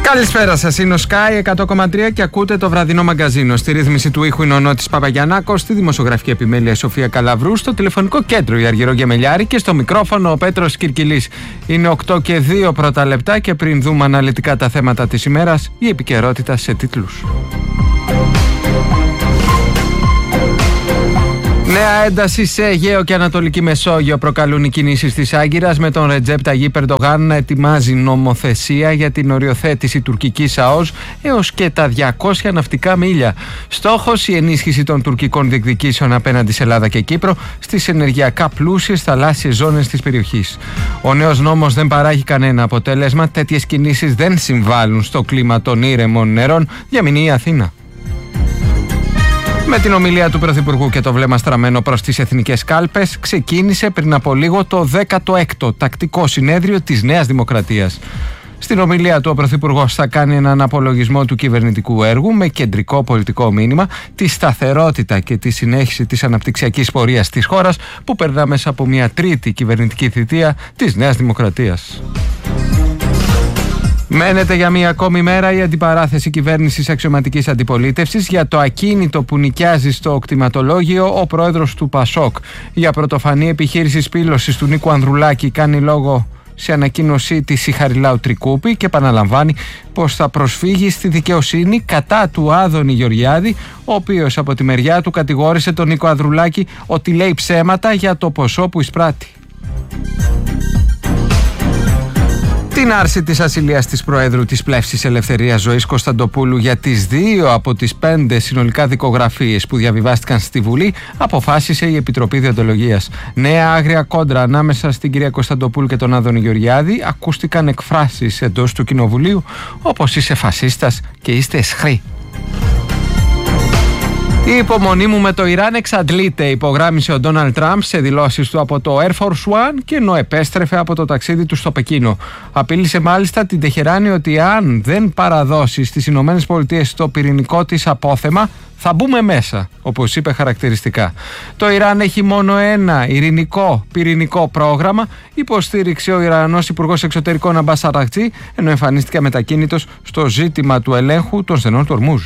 Καλησπέρα σας, είναι ο Sky 100,3 και ακούτε το βραδινό μαγκαζίνο. Στη ρύθμιση του ήχου είναι ο Νότης Παπαγιαννάκος, στη δημοσιογραφική επιμέλεια η Σοφία Καλαβρού, στο τηλεφωνικό κέντρο η Αργυρό Γεμελιάρη και στο μικρόφωνο ο Πέτρος Κυρκυλής. Είναι 8 και 2 πρώτα λεπτά και πριν δούμε αναλυτικά τα θέματα της ημέρας, η επικαιρότητα σε τίτλους. Νέα ένταση σε Αιγαίο και Ανατολική Μεσόγειο προκαλούν οι κινήσεις της Άγκυρας, με τον Ρετζέπ Ταγίπ Ερντογάν να ετοιμάζει νομοθεσία για την οριοθέτηση τουρκικής ΑΟΣ έως και τα 200 ναυτικά μίλια. Στόχος η ενίσχυση των τουρκικών διεκδικήσεων απέναντι σε Ελλάδα και Κύπρο στις ενεργειακά πλούσιες θαλάσσιες ζώνες της περιοχής. Ο νέος νόμος δεν παράγει κανένα αποτέλεσμα. Τέτοιες κινήσεις δεν συμβάλλουν στο κλίμα των ήρεμων νερών, διαμηνύει η Αθήνα. Με την ομιλία του Πρωθυπουργού και το βλέμμα στραμμένο προς τις εθνικές κάλπες, ξεκίνησε πριν από λίγο το 16ο τακτικό συνέδριο της Νέας Δημοκρατίας. Στην ομιλία του ο Πρωθυπουργός θα κάνει έναν απολογισμό του κυβερνητικού έργου με κεντρικό πολιτικό μήνυμα τη σταθερότητα και τη συνέχιση της αναπτυξιακής πορείας της χώρας που περνά μέσα από μια τρίτη κυβερνητική θητεία της Νέας Δημοκρατίας. Μένεται για μία ακόμη μέρα η αντιπαράθεση κυβέρνησης αξιωματικής αντιπολίτευσης για το ακίνητο που νοικιάζει στο κτηματολόγιο ο πρόεδρος του ΠΑΣΟΚ. Για πρωτοφανή επιχείρηση σπήλωσης του Νίκου Ανδρουλάκη κάνει λόγο σε ανακοίνωσή της η Χαριλάου Τρικούπη και επαναλαμβάνει πως θα προσφύγει στη δικαιοσύνη κατά του Άδωνη Γεωργιάδη, ο οποίος από τη μεριά του κατηγόρησε τον Νίκο Ανδρουλάκη ότι λέει ψέματα για το ποσό που εισπράττει. Την άρση της ασυλίας της Προέδρου της Πλεύσης Ελευθερίας Ζωής Κωνσταντοπούλου για τις 2 από τις 5 συνολικά δικογραφίες που διαβιβάστηκαν στη Βουλή αποφάσισε η Επιτροπή Διοντολογίας. Νέα άγρια κόντρα ανάμεσα στην κυρία Κωνσταντοπούλου και τον Άδωνη Γεωργιάδη. Ακούστηκαν εκφράσεις εντός του Κοινοβουλίου όπως «Είσαι φασίστας» και «Είστε εσχροί». Η υπομονή μου με το Ιράν εξαντλείται, υπογράμμισε ο Ντόναλντ Τραμπ σε δηλώσεις του από το Air Force One και ενώ επέστρεφε από το ταξίδι του στο Πεκίνο. Απείλησε μάλιστα την Τεχεράνη ότι αν δεν παραδώσει στις ΗΠΑ το πυρηνικό της απόθεμα, θα μπούμε μέσα, όπως είπε χαρακτηριστικά. Το Ιράν έχει μόνο ένα ειρηνικό πυρηνικό πρόγραμμα, υποστήριξε ο Ιρανός Υπουργός Εξωτερικών Αμπάς Αραγτζή, ενώ εμφανίστηκε μετακίνητος στο ζήτημα του ελέγχου των στενών του Ορμούζ.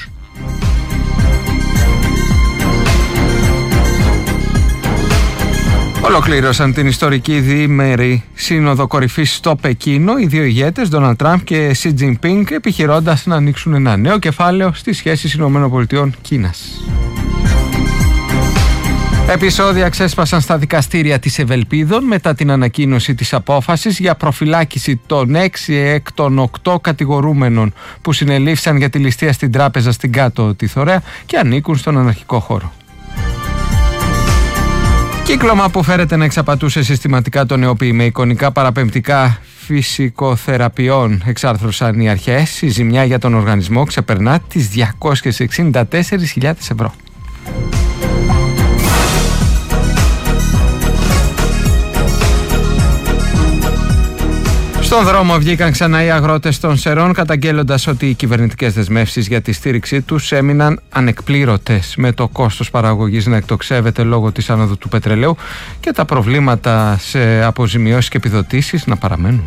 Ολοκλήρωσαν την ιστορική διήμερη σύνοδο κορυφής στο Πεκίνο οι δύο ηγέτες, Ντόναλντ Τραμπ και Σι Τζινπίνγκ, επιχειρώντας να ανοίξουν ένα νέο κεφάλαιο στις σχέσεις ΗΠΑ-Κίνας. Επεισόδια ξέσπασαν στα δικαστήρια της Ευελπίδων μετά την ανακοίνωση της απόφασης για προφυλάκηση των 6 εκ των 8 κατηγορούμενων που συνελήφθησαν για τη ληστεία στην τράπεζα στην Κάτω τη Θωρέα και ανήκουν στον αναρχικό χώρο. Κύκλωμα που φέρεται να εξαπατούσε συστηματικά το νεοποιή με εικονικά παραπεμπτικά φυσικοθεραπείων, εξάρθρωσαν οι αρχές. Η ζημιά για τον οργανισμό ξεπερνά τις 264.000 ευρώ. Στον δρόμο βγήκαν ξανά οι αγρότες των Σερών, καταγγέλλοντας ότι οι κυβερνητικές δεσμεύσεις για τη στήριξή τους έμειναν ανεκπλήρωτες, με το κόστος παραγωγής να εκτοξεύεται λόγω της άνοδου του πετρελαίου και τα προβλήματα σε αποζημιώσεις και επιδοτήσεις να παραμένουν.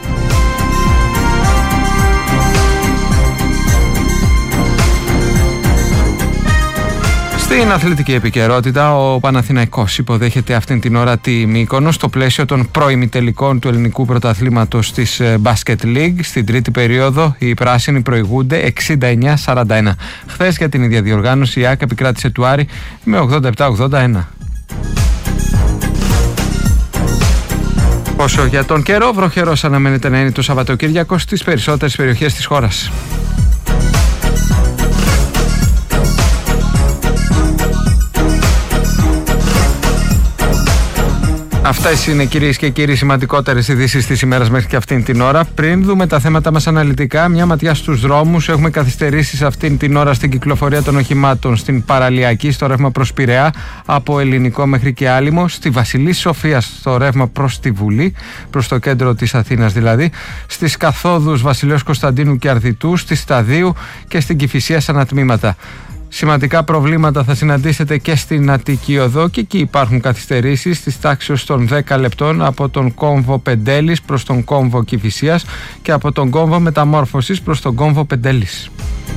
Στην αθλητική επικαιρότητα, ο Παναθηναϊκός υποδέχεται αυτήν την ώρα τη Μύκονο στο πλαίσιο των προημιτελικών του ελληνικού πρωταθλήματος της Basket League. Στην τρίτη περίοδο οι πράσινοι προηγούνται 69-41. Χθες για την ίδια διοργάνωση η ΑΕΚ επικράτησε του Άρη με 87-81. Όσο για τον καιρό, βροχερός αναμένεται να είναι το Σαββατοκύριακο στις περισσότερες περιοχές της χώρας. Αυτές είναι, κυρίες και κύριοι, σημαντικότερες ειδήσεις της ημέρας μέχρι και αυτήν την ώρα. Πριν δούμε τα θέματα μας αναλυτικά, μια ματιά στους δρόμους. Έχουμε καθυστερήσεις αυτήν την ώρα στην κυκλοφορία των οχημάτων στην Παραλιακή, στο ρεύμα προς Πειραιά, από Ελληνικό μέχρι και Άλυμο, στη Βασιλής Σοφίας στο ρεύμα προς τη Βουλή, προς το κέντρο της Αθήνας δηλαδή, στις καθόδους Βασιλέως Κωνσταντίνου και Αρδιτού, στη Σταδίου και στην Κηφισία σαν τμήματα. Σημαντικά προβλήματα θα συναντήσετε και στην Αττική Οδό και εκεί υπάρχουν καθυστερήσεις της τάξης των 10 λεπτών από τον κόμβο Πεντέλης προς τον κόμβο Κηφισίας και από τον κόμβο Μεταμόρφωσης προς τον κόμβο Πεντέλης.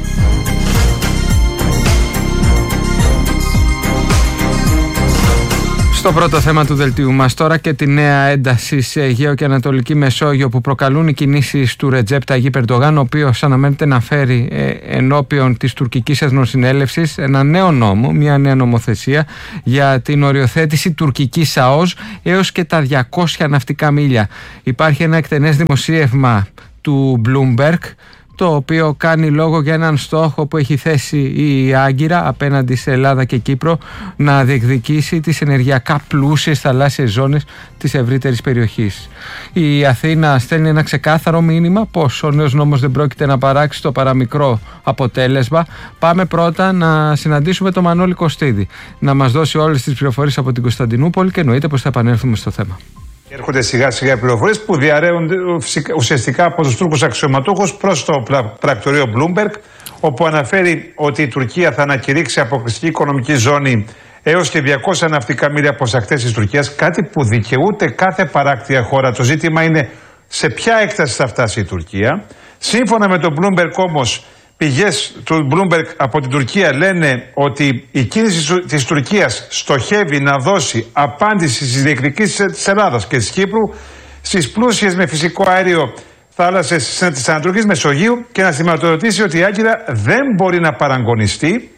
Στο πρώτο θέμα του δελτίου μας τώρα και τη νέα ένταση σε Αιγαίο και Ανατολική Μεσόγειο που προκαλούν οι κινήσεις του Ρετζέπ Ταγίπ Ερντογάν, ο οποίος αναμένεται να φέρει ενώπιον της τουρκικής εθνοσυνέλευσης ένα νέο νόμο, μια νέα νομοθεσία για την οριοθέτηση τουρκικής ΑΟΣ έως και τα 200 ναυτικά μίλια. Υπάρχει ένα εκτενές δημοσίευμα του Bloomberg, το οποίο κάνει λόγο για έναν στόχο που έχει θέσει η Άγκυρα απέναντι σε Ελλάδα και Κύπρο να διεκδικήσει τις ενεργειακά πλούσιες θαλάσσιες ζώνες της ευρύτερης περιοχής. Η Αθήνα στέλνει ένα ξεκάθαρο μήνυμα πως ο νέος νόμος δεν πρόκειται να παράξει το παραμικρό αποτέλεσμα. Πάμε πρώτα να συναντήσουμε τον Μανώλη Κωστίδη να μας δώσει όλες τις πληροφορίες από την Κωνσταντινούπολη και εννοείται πως θα επανέλθουμε στο θέμα. Έρχονται σιγά σιγά οι πληροφορίες που διαρρέουν ουσιαστικά από τους Τούρκους αξιωματούχους προς το πρακτορείο Bloomberg, όπου αναφέρει ότι η Τουρκία θα ανακηρύξει αποκλειστική οικονομική ζώνη έως και 200 ναυτικά μίλια από τις ακτές της Τουρκίας, κάτι που δικαιούται κάθε παράκτια χώρα. Το ζήτημα είναι σε ποια έκταση θα φτάσει η Τουρκία. Σύμφωνα με το Bloomberg όμως, πηγές του Bloomberg από την Τουρκία λένε ότι η κίνηση της Τουρκίας στοχεύει να δώσει απάντηση στις διεκδικήσεις της Ελλάδας και της Κύπρου στις πλούσιες με φυσικό αέριο θάλασσες της Ανατολικής Μεσογείου και να σηματοδοτήσει ότι η Άγκυρα δεν μπορεί να παραγωνιστεί.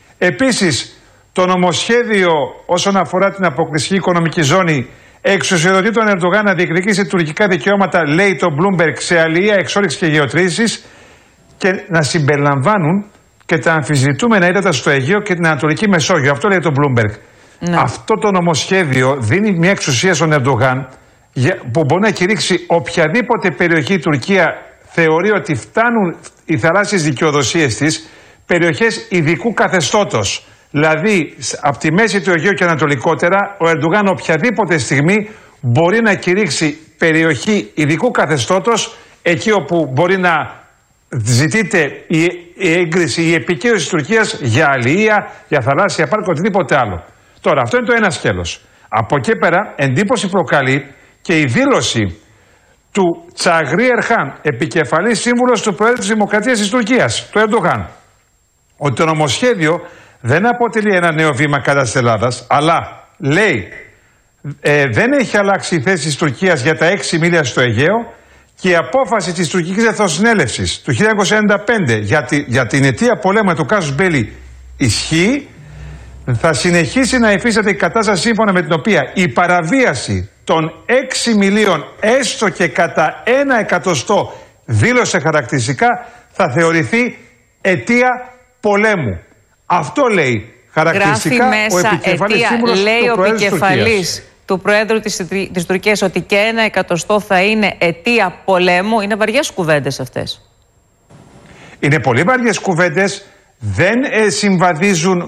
Επίσης, το νομοσχέδιο όσον αφορά την αποκλειστική οικονομική ζώνη εξουσιοδοτεί τον Ερντογάν να διεκδικήσει τουρκικά δικαιώματα, λέει το Bloomberg, σε αλληλεία, εξόρυξη και γεωτρήσεις, και να συμπεριλαμβάνουν και τα αμφισβητούμενα ύδατα στο Αιγαίο και την Ανατολική Μεσόγειο. Αυτό λέει το Bloomberg. Ναι. Αυτό το νομοσχέδιο δίνει μια εξουσία στον Ερντογάν που μπορεί να κηρύξει οποιαδήποτε περιοχή η Τουρκία θεωρεί ότι φτάνουν οι θαλάσσιες δικαιοδοσίες της, περιοχές ειδικού καθεστώτος. Δηλαδή, από τη μέση του Αιγαίου και ανατολικότερα, ο Ερντογάν οποιαδήποτε στιγμή μπορεί να κηρύξει περιοχή ειδικού καθεστώτος, εκεί όπου μπορεί να ζητείται η έγκριση, η επικύρωση της Τουρκίας για αλληλεία, για θαλάσσια πάρκα, οτιδήποτε άλλο. Τώρα, αυτό είναι το ένα σκέλος. Από εκεί πέρα, εντύπωση προκαλεί και η δήλωση του Τσαγρί Ερχάν, επικεφαλής σύμβουλος του Προέδρου της Δημοκρατίας της Τουρκίας, του Ερντογάν, ότι το νομοσχέδιο δεν αποτελεί ένα νέο βήμα κατά της Ελλάδας, αλλά λέει δεν έχει αλλάξει η θέση της Τουρκίας για τα 6 μίλια στο Αιγαίο. Και η απόφαση της τουρκικής εθνοσυνέλευσης του 1995 για την αιτία πολέμου του κάσους Μπέλη ισχύει. Θα συνεχίσει να υφίσταται η κατάσταση σύμφωνα με την οποία η παραβίαση των 6 μιλίων έστω και κατά 1/100 δήλωσε χαρακτηριστικά θα θεωρηθεί αιτία πολέμου. Αυτό λέει χαρακτηριστικά ο επικεφαλής σύμβουλος του Προέδρου της Τουρκίας. Του Προέδρου της Τουρκίας ότι και 1/100 θα είναι αιτία πολέμου. Είναι βαριές κουβέντες αυτές. Είναι πολύ βαριές κουβέντες. Δεν συμβαδίζουν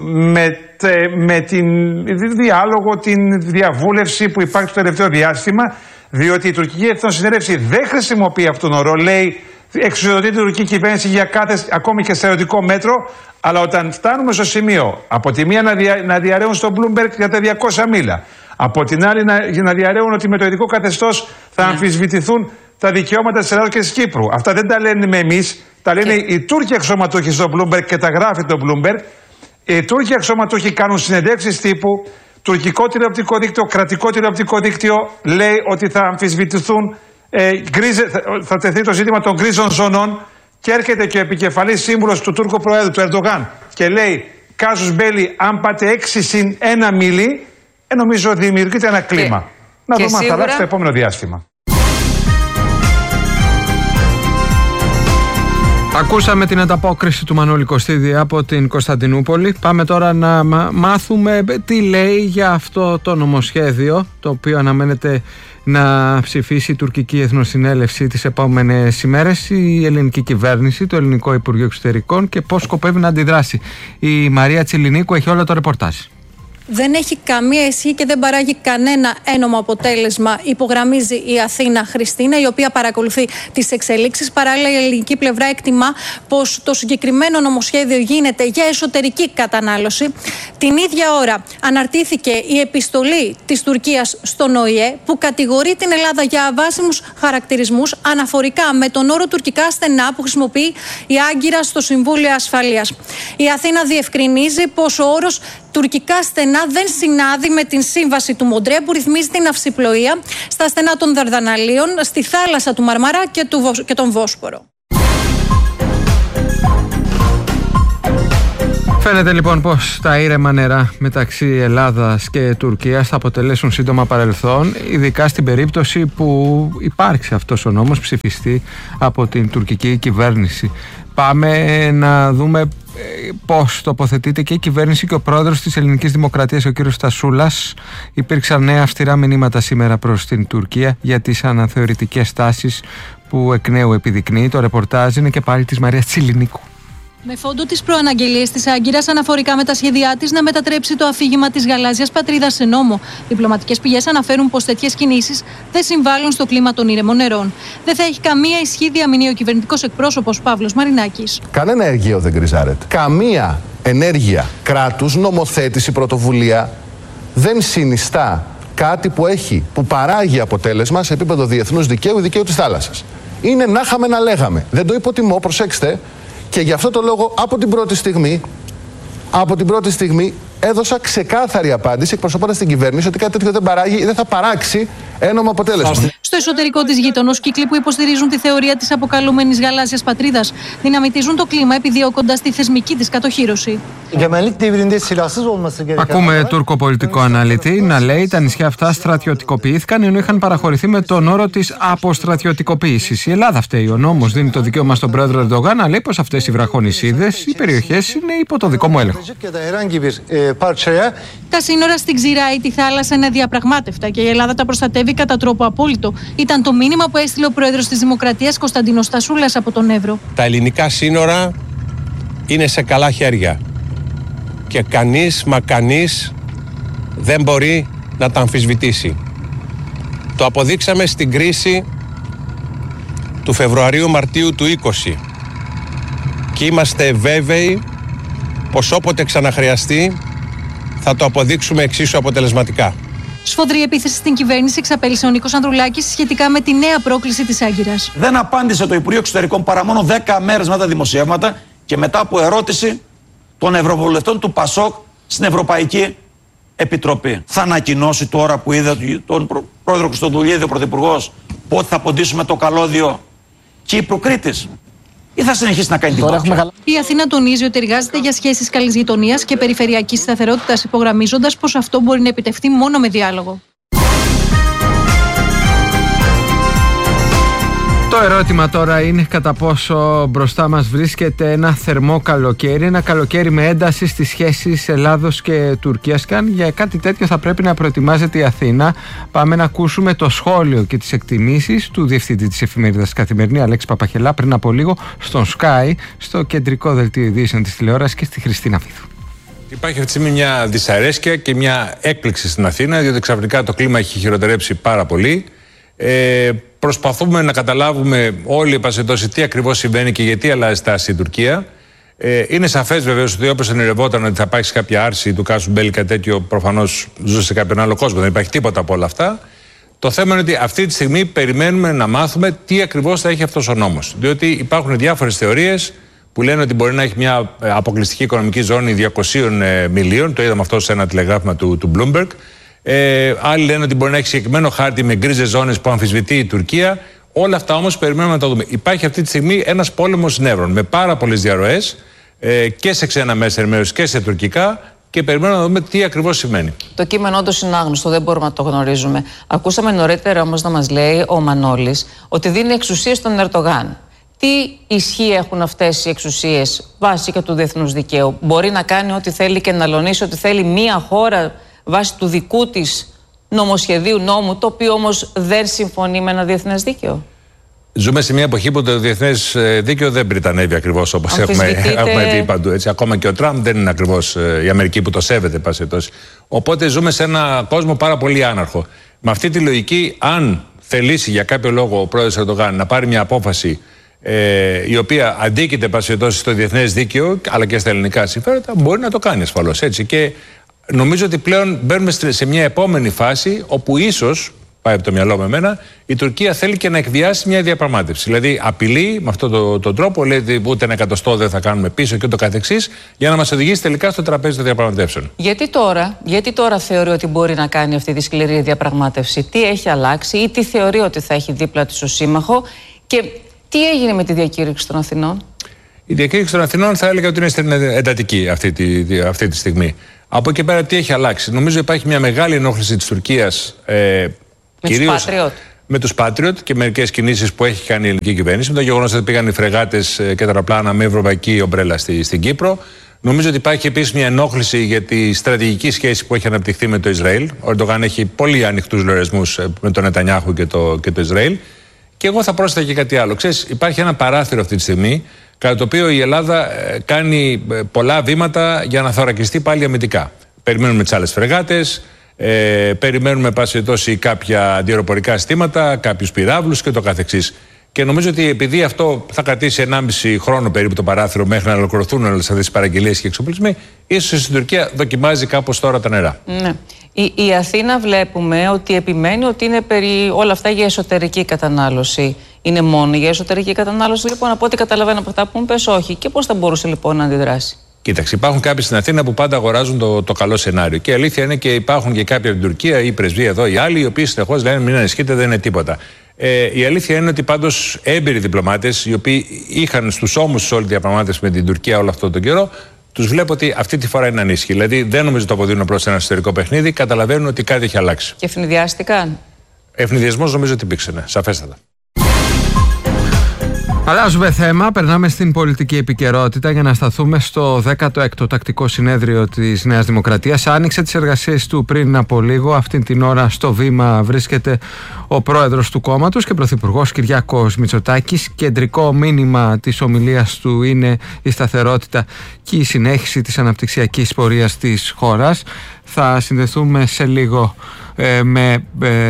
με την διάλογο, την διαβούλευση που υπάρχει το τελευταίο διάστημα, διότι η τουρκική εθνοσυνέλευση δεν χρησιμοποιεί αυτόν τον όρο. Λέει, εξουσιοδοτεί την τουρκική κυβέρνηση για κάθε ακόμη και στερεωτικό μέτρο, αλλά όταν φτάνουμε στο σημείο από τη μία να διαρρέουν στο Bloomberg για τα 200 μίλια, από την άλλη να διαρρέουν ότι με το ειδικό καθεστώς θα αμφισβητηθούν τα δικαιώματα της Ελλάδας και της Κύπρου. Αυτά δεν τα λένε εμείς, τα λένε οι Τούρκοι αξιωματούχοι στο Bloomberg και τα γράφει το Bloomberg. Οι Τούρκοι αξιωματούχοι κάνουν συνεντεύξεις τύπου. Τουρκικό τηλεοπτικό δίκτυο, κρατικό τηλεοπτικό δίκτυο λέει ότι θα αμφισβητηθούν, θα τεθεί το ζήτημα των γκρίζων ζωνών, και έρχεται και ο επικεφαλής σύμβουλος του Τούρκου Προέδρου, του Ερντογάν, και λέει κάσους μπέλι, αν πάτε 6+1 μίλι, νομίζω δημιουργείται ένα κλίμα. Να δούμε αν θα αλλάξει το επόμενο διάστημα. Ακούσαμε την ανταπόκριση του Μανώλη Κωστίδη από την Κωνσταντινούπολη. Πάμε τώρα να μάθουμε τι λέει για αυτό το νομοσχέδιο, το οποίο αναμένεται να ψηφίσει η τουρκική εθνοσυνέλευση τις επόμενες ημέρες, η ελληνική κυβέρνηση, το ελληνικό Υπουργείο Εξωτερικών, και πώς σκοπεύει να αντιδράσει. Η Μαρία Τσιλινίκου έχει όλο το ρεπορτάζ. δεν έχει καμία ισχύ και δεν παράγει κανένα ένομο αποτέλεσμα, υπογραμμίζει η Αθήνα Χριστίνα, η οποία παρακολουθεί τις εξελίξεις. Παράλληλα, η ελληνική πλευρά εκτιμά πως το συγκεκριμένο νομοσχέδιο γίνεται για εσωτερική κατανάλωση. Την ίδια ώρα αναρτήθηκε η επιστολή της Τουρκίας στον ΟΗΕ, που κατηγορεί την Ελλάδα για αβάσιμους χαρακτηρισμούς αναφορικά με τον όρο τουρκικά στενά που χρησιμοποιεί η Άγκυρα στο Συμβούλιο Ασφαλείας. Η Αθήνα διευκρινίζει πως ο όρος τουρκικά στενά δεν συνάδει με την σύμβαση του Μοντρέ που ρυθμίζει την ναυσιπλοεία στα στενά των Δαρδαναλίων, στη θάλασσα του Μαρμαρά και τον Βόσπορο. Φαίνεται λοιπόν πως τα ήρεμα νερά μεταξύ Ελλάδας και Τουρκίας θα αποτελέσουν σύντομα παρελθόν, ειδικά στην περίπτωση που υπάρξει αυτός ο νόμος, ψηφιστεί από την τουρκική κυβέρνηση. Πάμε να δούμε πώς τοποθετείται και η κυβέρνηση και ο πρόεδρος της Ελληνικής Δημοκρατίας, ο κύριος Στασούλας. Υπήρξαν νέα αυστηρά μηνύματα σήμερα προς την Τουρκία για τις αναθεωρητικές τάσεις που εκ νέου επιδεικνύει. Το ρεπορτάζ είναι και πάλι της Μαρίας Τσιλινίκου. Με φόντο τις προαναγγελίες της Άγκυρας αναφορικά με τα σχέδιά της να μετατρέψει το αφήγημα της γαλάζιας πατρίδας σε νόμο, διπλωματικές πηγές αναφέρουν πως τέτοιες κινήσεις δεν συμβάλλουν στο κλίμα των ήρεμων νερών. Δεν θα έχει καμία ισχύ, διαμηνύει ο κυβερνητικός εκπρόσωπος Παύλος Μαρινάκης. Κανένα εργείο δεν γκριζάρεται. Καμία ενέργεια κράτους, νομοθέτηση, πρωτοβουλία δεν συνιστά κάτι που παράγει αποτέλεσμα σε επίπεδο διεθνούς δικαίου ή δικαίου της θάλασσας. Είναι να είχαμε να λέγαμε. Δεν το υποτιμώ, προσέξτε. Και γι' αυτό το λόγο από την πρώτη στιγμή έδωσα ξεκάθαρη απάντηση εκπροσωπώντας την κυβέρνηση ότι κάτι τέτοιο δεν παράγει ή δεν θα παράξει ένομο αποτέλεσμα. Στο εσωτερικό της γείτονος, κύκλοι που υποστηρίζουν τη θεωρία της αποκαλούμενης γαλάζιας πατρίδας δυναμητίζουν το κλίμα επιδιώκοντας τη θεσμική της κατοχύρωση. Ακούμε τούρκο πολιτικό αναλυτή να λέει τα νησιά αυτά στρατιωτικοποιήθηκαν ενώ είχαν παραχωρηθεί με τον όρο της αποστρατιωτικοποίησης. Η Ελλάδα φταίει. Ο νόμος δίνει το δικαίωμα στον πρόεδρο Ερντογάν να λέει πως αυτές οι βραχονησίδες, οι περιοχές είναι υπό το δικό μου έλεγχο. Τα σύνορα στην Ξηράη, τη θάλασσα, είναι αδιαπραγμάτευτα και η Ελλάδα τα προστατεύει κατά τρόπο απόλυτο. Ήταν το μήνυμα που έστειλε ο πρόεδρος της Δημοκρατίας Κωνσταντίνος Στασούλας από τον Εύρο. Τα ελληνικά σύνορα είναι σε καλά χέρια και κανείς δεν μπορεί να τα αμφισβητήσει. Το αποδείξαμε στην κρίση του Φεβρουαρίου-Μαρτίου του 20 και είμαστε βέβαιοι πως όποτε ξαναχρειαστεί θα το αποδείξουμε εξίσου αποτελεσματικά. Σφοδρή επίθεση στην κυβέρνηση εξαπέλυσε ο Νίκος Ανδρουλάκης σχετικά με τη νέα πρόκληση της Άγκυρας. Δεν απάντησε το Υπουργείο Εξωτερικών παρά μόνο 10 μέρες μετά τα δημοσιεύματα και μετά από ερώτηση των Ευρωβουλευτών του ΠΑΣΟΚ στην Ευρωπαϊκή Επιτροπή. Θα ανακοινώσει τώρα που είδε τον πρόεδρο Χρυστοδουλίδη, ο πρωθυπουργός, πότε θα ποντίσουμε το καλώδιο Κύπρου-Κρήτης, ή θα συνεχίσει να κάνει την κόψη. Η Αθήνα τονίζει ότι εργάζεται για σχέσεις καλής γειτονίας και περιφερειακής σταθερότητας, υπογραμμίζοντας πως αυτό μπορεί να επιτευχθεί μόνο με διάλογο. Το ερώτημα τώρα είναι κατά πόσο μπροστά μας βρίσκεται ένα θερμό καλοκαίρι, ένα καλοκαίρι με ένταση στις σχέσεις Ελλάδος και Τουρκίας. Και αν για κάτι τέτοιο θα πρέπει να προετοιμάζεται η Αθήνα, πάμε να ακούσουμε το σχόλιο και τις εκτιμήσεις του διευθυντή της εφημερίδας Καθημερινή, Αλέξη Παπαχελά, πριν από λίγο στον Sky, στο κεντρικό δελτίο ειδήσεων της τηλεόρασης και στη Χριστίνα Βίδου. Υπάρχει αυτή τη στιγμή μια δυσαρέσκεια και μια έκπληξη στην Αθήνα, διότι ξαφνικά το κλίμα έχει χειροτερέψει πάρα πολύ. Προσπαθούμε να καταλάβουμε όλοι τι ακριβώς συμβαίνει και γιατί αλλάζει στάση η Τουρκία. Είναι σαφές βεβαίως ότι όπως ενηρευόταν ότι θα υπάρξει κάποια άρση του Κάσου Μπέλη, κάτι τέτοιο προφανώς ζούσε σε κάποιον άλλο κόσμο. Δεν υπάρχει τίποτα από όλα αυτά. Το θέμα είναι ότι αυτή τη στιγμή περιμένουμε να μάθουμε τι ακριβώς θα έχει αυτός ο νόμος. Διότι υπάρχουν διάφορες θεωρίες που λένε ότι μπορεί να έχει μια αποκλειστική οικονομική ζώνη 200 μιλίων. Το είδαμε αυτό σε ένα τηλεγράφημα του Bloomberg. Άλλοι λένε ότι μπορεί να έχει συγκεκριμένο χάρτη με γκρίζες ζώνες που αμφισβητεί η Τουρκία. Όλα αυτά όμως περιμένουμε να τα δούμε. Υπάρχει αυτή τη στιγμή ένας πόλεμος νεύρων με πάρα πολλές διαρροές και σε ξένα μέσα ενημέρωσης και σε τουρκικά και περιμένουμε να δούμε τι ακριβώς σημαίνει. Το κείμενο όντως είναι άγνωστο, δεν μπορούμε να το γνωρίζουμε. Ακούσαμε νωρίτερα όμως να μας λέει ο Μανώλης ότι δίνει εξουσίες στον Ερντογάν. Τι ισχύ έχουν αυτές οι εξουσίες βάσει και του διεθνούς δικαίου? Μπορεί να κάνει ό,τι θέλει και να λονίσει ό,τι θέλει μία χώρα βάσει του δικού της νομοσχεδίου νόμου, το οποίο όμως δεν συμφωνεί με ένα διεθνές δίκαιο? Ζούμε σε μια εποχή που το διεθνές δίκαιο δεν πριτανεύει ακριβώς όπως έχουμε δει παντού. Έτσι. Ακόμα και ο Τραμπ δεν είναι ακριβώς η Αμερική που το σέβεται, πασιτός. Οπότε ζούμε σε ένα κόσμο πάρα πολύ άναρχο. Με αυτή τη λογική, αν θελήσει για κάποιο λόγο ο πρόεδρος Ερντογάν να πάρει μια απόφαση η οποία αντίκειται πασιτός στο διεθνές δίκαιο αλλά και στα ελληνικά συμφέροντα, μπορεί να το κάνει ασφαλώς. Έτσι. Και νομίζω ότι πλέον μπαίνουμε σε μια επόμενη φάση όπου ίσως, πάει από το μυαλό με εμένα, η Τουρκία θέλει και να εκβιάσει μια διαπραγμάτευση. Δηλαδή απειλεί με αυτόν τον τρόπο, λέει ότι ούτε ένα εκατοστό δεν θα κάνουμε πίσω και ούτω καθεξής, για να μας οδηγήσει τελικά στο τραπέζι των διαπραγματεύσεων. Γιατί τώρα θεωρεί ότι μπορεί να κάνει αυτή τη σκληρή διαπραγμάτευση, τι έχει αλλάξει ή τι θεωρεί ότι θα έχει δίπλα της ως σύμμαχο και τι έγινε με τη διακήρυξη των Αθηνών? Η διακήρυξη των Αθηνών θα έλεγα ότι είναι εντατική αυτή τη στιγμή. Από εκεί πέρα τι έχει αλλάξει? Νομίζω υπάρχει μια μεγάλη ενόχληση της Τουρκίας. Κυρίως με τους Patriot και μερικές κινήσεις που έχει κάνει η ελληνική κυβέρνηση, με το γεγονός ότι πήγαν οι φρεγάτες και τα αεροπλάνα με ευρωπαϊκή ομπρέλα στην Κύπρο. Νομίζω ότι υπάρχει επίσης μια ενόχληση για τη στρατηγική σχέση που έχει αναπτυχθεί με το Ισραήλ. Ο Ερντογάν έχει πολύ ανοιχτούς λογαριασμούς με τον Νετανιάχου και το Ισραήλ. Και εγώ θα πρόσθετα και κάτι άλλο. Ξέρεις, υπάρχει ένα παράθυρο αυτή τη στιγμή, κατά το οποίο η Ελλάδα κάνει πολλά βήματα για να θωρακιστεί πάλι αμυντικά. Περιμένουμε τις άλλες φρεγάτες. Περιμένουμε πάση περιπτώσει κάποια αντιαεροπορικά συστήματα, κάποιους πυράβλους και το καθεξής. Και νομίζω ότι επειδή αυτό θα κρατήσει 1,5 χρόνο περίπου το παράθυρο μέχρι να ολοκληρωθούν όλες αυτές τις παραγγελίες και εξοπλισμοί, ίσως στην Τουρκία δοκιμάζει κάπως τώρα τα νερά. Ναι. Η Αθήνα βλέπουμε ότι επιμένει ότι είναι περί όλα αυτά για εσωτερική κατανάλωση. Είναι μόνο για εσωτερική κατανάλωση, λοιπόν, από ό,τι καταλαβαίνω από αυτά που μου πες, όχι. Και πώς θα μπορούσε λοιπόν να αντιδράσει? Κοίταξε, υπάρχουν κάποιοι στην Αθήνα που πάντα αγοράζουν το καλό σενάριο. Και η αλήθεια είναι και υπάρχουν και κάποιοι από την Τουρκία ή η πρεσβεία εδώ, οι άλλοι, οι οποίοι συνεχώς λένε μην ανησυχείτε, δεν είναι τίποτα. Η αλήθεια είναι ότι πάντως έμπειροι διπλωμάτες, οι οποίοι είχαν στους ώμους τους όλη τη διαπραγμάτευση με την Τουρκία όλο αυτόν τον καιρό, τους βλέπω ότι αυτή τη φορά είναι ανήσυχοι. Δηλαδή δεν νομίζω το αποδίδουν απλώς σε ένα εσωτερικό παιχνίδι, καταλαβαίνουν ότι κάτι έχει αλλάξει. Και ευνηδιάστηκαν. Ευνηδιασμός νομίζω ότι υπήρξε, ναι, σαφέστατα. Αλλάζουμε θέμα, περνάμε στην πολιτική επικαιρότητα για να σταθούμε στο 16ο τακτικό συνέδριο της Νέας Δημοκρατίας. Άνοιξε τις εργασίες του πριν από λίγο. Αυτή την ώρα στο βήμα βρίσκεται ο πρόεδρος του κόμματος και πρωθυπουργός Κυριάκος Μητσοτάκης. Κεντρικό μήνυμα της ομιλίας του είναι η σταθερότητα και η συνέχιση της αναπτυξιακής πορείας της χώρας. Θα συνδεθούμε σε λίγο με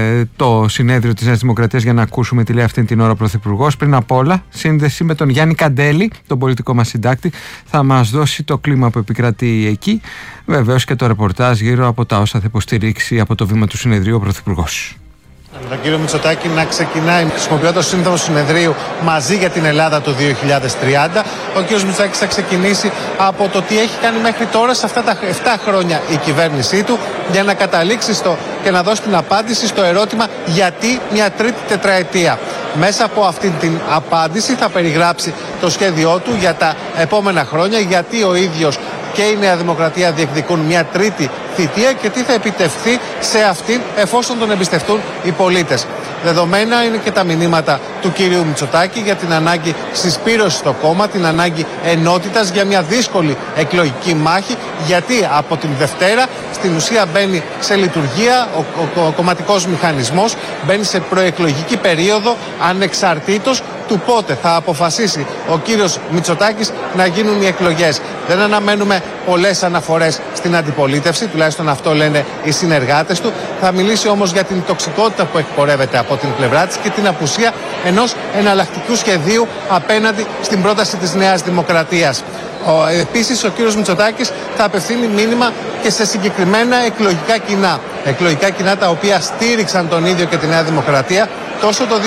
το συνέδριο της Νέας Δημοκρατίας για να ακούσουμε τι λέει αυτή την ώρα ο Πρωθυπουργός. Πριν απ' όλα, σύνδεση με τον Γιάννη Καντέλη, τον πολιτικό μας συντάκτη, θα μας δώσει το κλίμα που επικρατεί εκεί. Βεβαίως και το ρεπορτάζ γύρω από τα όσα θα υποστηρίξει από το βήμα του συνεδρίου ο Πρωθυπουργός. Με τον κύριο Μητσοτάκη να ξεκινάει χρησιμοποιώντας το σύνθημα του συνεδρίου μαζί για την Ελλάδα το 2030. Ο κύριος Μητσοτάκης θα ξεκινήσει από το τι έχει κάνει μέχρι τώρα σε αυτά τα 7 χρόνια η κυβέρνησή του για να καταλήξει και να δώσει την απάντηση στο ερώτημα γιατί μια τρίτη τετραετία. Μέσα από αυτή την απάντηση θα περιγράψει το σχέδιό του για τα επόμενα χρόνια, γιατί ο ίδιος και η Νέα Δημοκρατία διεκδικούν μια τρίτη θητεία και τι θα επιτευχθεί σε αυτήν εφόσον τον εμπιστευτούν οι πολίτες. Δεδομένα είναι και τα μηνύματα του κυρίου Μητσοτάκη για την ανάγκη συσπήρωσης στο κόμμα, την ανάγκη ενότητας για μια δύσκολη εκλογική μάχη, γιατί από την Δευτέρα στην ουσία μπαίνει σε λειτουργία ο κομματικός μηχανισμός, μπαίνει σε προεκλογική περίοδο ανεξαρτήτως του πότε θα αποφασίσει ο κύριος Μητσοτάκης να γίνουν οι εκλογές. Δεν αναμένουμε πολλές αναφορές στην αντιπολίτευση, τουλάχιστον αυτό λένε οι συνεργάτες του. Θα μιλήσει όμως για την τοξικότητα που εκπορεύεται από την πλευρά της και την απουσία ενός εναλλακτικού σχεδίου απέναντι στην πρόταση της Νέας Δημοκρατίας. Επίσης, ο κύριος Μητσοτάκης θα απευθύνει μήνυμα και σε συγκεκριμένα εκλογικά κοινά. Εκλογικά κοινά τα οποία στήριξαν τον ίδιο και τη Νέα Δημοκρατία τόσο το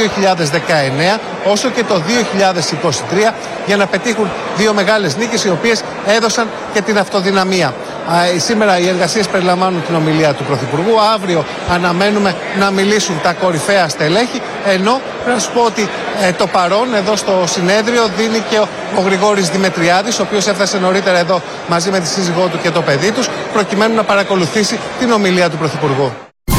2019 όσο και το 2023 για να πετύχουν δύο μεγάλες νίκες οι οποίες έδωσαν και την αυτοδυναμία. Σήμερα οι εργασίες περιλαμβάνουν την ομιλία του Πρωθυπουργού. Αύριο αναμένουμε να μιλήσουν τα κορυφαία στελέχη, ενώ να σου πω ότι το παρόν εδώ στο συνέδριο δίνει και ο Γρηγόρης Δημετριάδης, ο οποίος έφτασε νωρίτερα εδώ μαζί με τη σύζυγό του και το παιδί τους, προκειμένου να παρακολουθήσει την ομιλία του Πρωθυπουργού.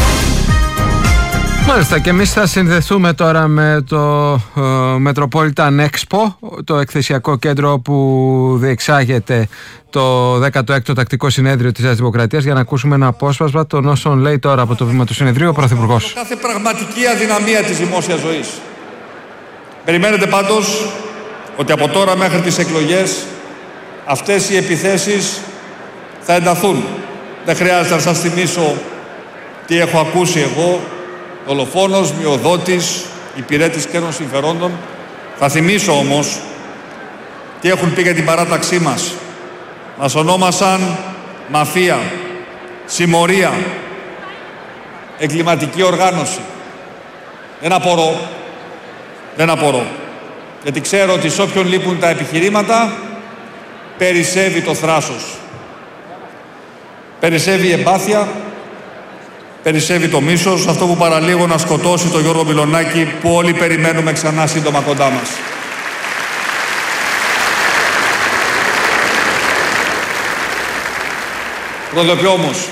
Μάλιστα, και εμείς θα συνδεθούμε τώρα με το Metropolitan Expo, το εκθεσιακό κέντρο που διεξάγεται το 16ο τακτικό συνέδριο της Νέας Δημοκρατίας, για να ακούσουμε ένα απόσπασμα των όσων λέει τώρα από το βήμα του συνεδρίου ο Πρωθυπουργός. Κάθε πραγματική αδυναμία της δημόσιας ζωής. Περιμένετε πάντως ότι από τώρα μέχρι τις εκλογές αυτές οι επιθέσεις θα ενταθούν. Δεν χρειάζεται να σας θυμίσω τι έχω ακούσει εγώ, δολοφόνος, μειοδότης, υπηρέτης κέρδων συμφερόντων. Θα θυμίσω όμως τι έχουν πει για την παράταξή μας. Μας ονόμασαν μαφία, συμμορία, εγκληματική οργάνωση. Δεν απορώ. Γιατί ξέρω ότι σε όποιον λείπουν τα επιχειρήματα, περισσεύει το θράσος. Περισσεύει η εμπάθεια, περισσεύει το μίσος, αυτό που παραλίγο να σκοτώσει τον Γιώργο Μιλονάκη, που όλοι περιμένουμε ξανά σύντομα κοντά μας. Προειδοποιώ όμως,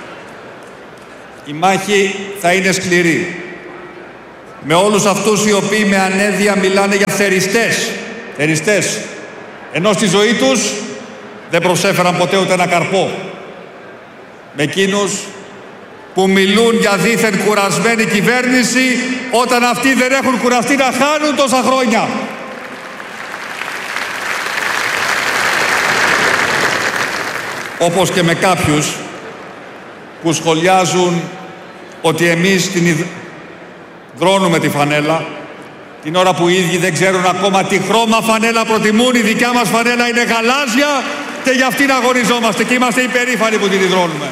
η μάχη θα είναι σκληρή. Με όλους αυτούς οι οποίοι με ανέδεια μιλάνε για θεριστές, ενώ στη ζωή τους δεν προσέφεραν ποτέ ούτε ένα καρπό. Με εκείνους που μιλούν για δήθεν κουρασμένη κυβέρνηση, όταν αυτοί δεν έχουν κουραστεί να χάνουν τόσα χρόνια. Όπως και με κάποιους που σχολιάζουν ότι εμείς δρώνουμε τη φανέλα, την ώρα που οι ίδιοι δεν ξέρουν ακόμα τι χρώμα φανέλα προτιμούν. Η δικιά μας φανέλα είναι γαλάζια και για αυτήν αγωνιζόμαστε και είμαστε υπερήφανοι που την δρώνουμε.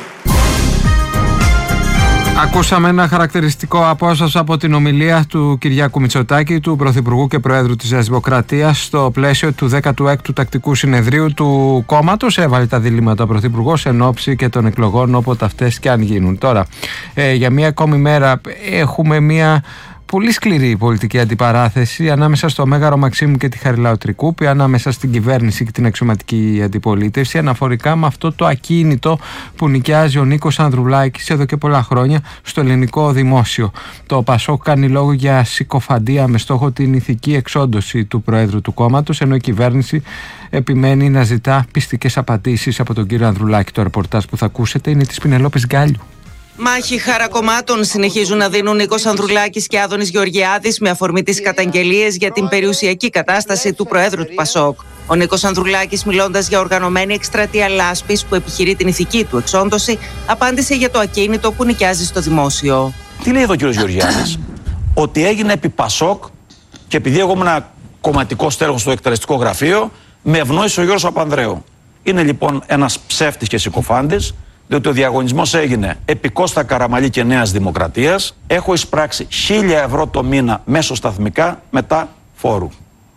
Ακούσαμε ένα χαρακτηριστικό απόσπασμα από την ομιλία του Κυριάκου Μητσοτάκη, του Πρωθυπουργού και Προέδρου της Νέας Δημοκρατίας, στο πλαίσιο του 16ου Τακτικού Συνεδρίου του κόμματος. Έβαλε τα διλήμματα ο Πρωθυπουργός εν ώψη και των εκλογών, όποτε αυτές και αν γίνουν. Τώρα, για μία ακόμη μέρα έχουμε μία πολύ σκληρή πολιτική αντιπαράθεση ανάμεσα στο Μέγαρο Μαξίμου και τη Χαριλάου Τρικούπη, ανάμεσα στην κυβέρνηση και την αξιωματική αντιπολίτευση, αναφορικά με αυτό το ακίνητο που νοικιάζει ο Νίκος Ανδρουλάκης εδώ και πολλά χρόνια στο ελληνικό δημόσιο. Το ΠΑΣΟΚ κάνει λόγο για συκοφαντία με στόχο την ηθική εξόντωση του Προέδρου του κόμματος, ενώ η κυβέρνηση επιμένει να ζητά πιστικές απαντήσεις από τον κύριο Ανδρουλάκη. Το ρεπορτάζ που θα ακούσετε είναι της Πινελόπης Γκάλιου. Μάχη χαρακομμάτων συνεχίζουν να δίνουν Νίκος Ανδρουλάκης και Άδωνης Γεωργιάδης με αφορμή τις καταγγελίες για την περιουσιακή κατάσταση του Προέδρου του ΠΑΣΟΚ. Ο Νίκος Ανδρουλάκης, μιλώντας για οργανωμένη εκστρατεία λάσπης που επιχειρεί την ηθική του εξόντωση, απάντησε για το ακίνητο που νοικιάζει στο δημόσιο. Τι λέει εδώ ο κ. Γεωργιάδης? Ότι έγινε επί ΠΑΣΟΚ και επειδή εγώ ήμουν κομματικό στέλεχος στο εκτελεστικό γραφείο, με ευνόησε ο Γιώργος Παπανδρέου. Είναι λοιπόν ένας ψεύτης και συκοφάντης. Διότι ο διαγωνισμός έγινε επί Κώστα Καραμαλή και Νέας Δημοκρατίας. Έχω εισπράξει 1.000 ευρώ το μήνα μέσω σταθμικά μετά φόρου.